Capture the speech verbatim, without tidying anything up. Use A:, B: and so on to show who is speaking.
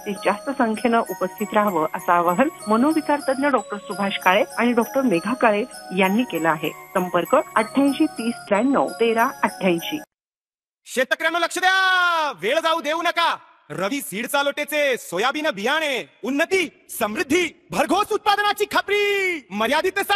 A: ते जास्त संख्येनं उपस्थित राहावं असं आवाहन मनोविकार तज्ञ डॉक्टर सुभाष काळे आणि डॉक्टर मेघा काळे यांनी केलं आहे. संपर्क अठ्ठ्याऐंशी तीस त्र्याण्णव तेरा अठ्ठ्याऐंशी.
B: शेतकऱ्यांना लक्ष द्या, वेळ जाऊ देऊ नका. रवी सीड चालोटेचे सोयाबीन बियाणे, उन्नती, समृद्धी, भरघोस उत्पादनाची खात्री, मर्यादित